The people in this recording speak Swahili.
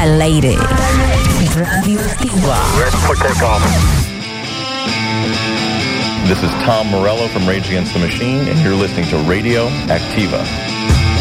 Al aire. Radioactiva. This is Tom Morello from Rage Against the Machine, and you're listening to Radio Activa.